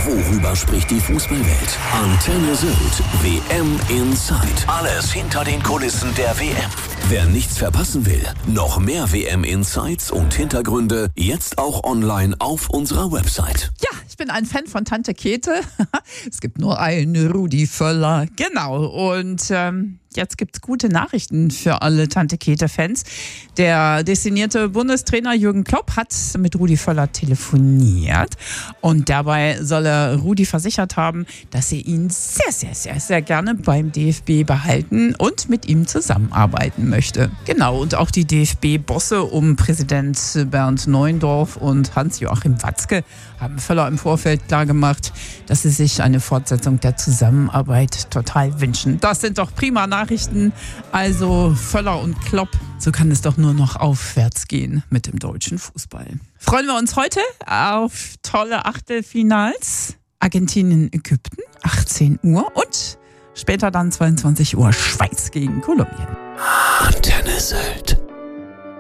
Worüber spricht die Fußballwelt? Antenne Sylt, WM Inside. Alles hinter den Kulissen der WM. Wer nichts verpassen will, noch mehr WM-Insights und Hintergründe jetzt auch online auf unserer Website. Ja, ich bin ein Fan von Tante Käthe. Es gibt nur einen Rudi Völler. Genau, und jetzt gibt's gute Nachrichten für alle Tante Käthe-Fans. Der designierte Bundestrainer Jürgen Klopp hat mit Rudi Völler telefoniert und dabei soll er Rudi versichert haben, dass er ihn sehr, sehr, sehr, sehr gerne beim DFB behalten und mit ihm zusammenarbeiten möchte. Genau, und auch die DFB-Bosse um Präsident Bernd Neuendorf und Hans-Joachim Watzke haben Völler im Vorfeld klargemacht, dass sie sich eine Fortsetzung der Zusammenarbeit total wünschen. Das sind doch prima Nachrichten. Also Völler und Klopp, so kann es doch nur noch aufwärts gehen mit dem deutschen Fußball. Freuen wir uns heute auf tolle Achtelfinals. Argentinien, Ägypten, 18 Uhr und später dann 22 Uhr Schweiz gegen Kolumbien. Antenne Sylt.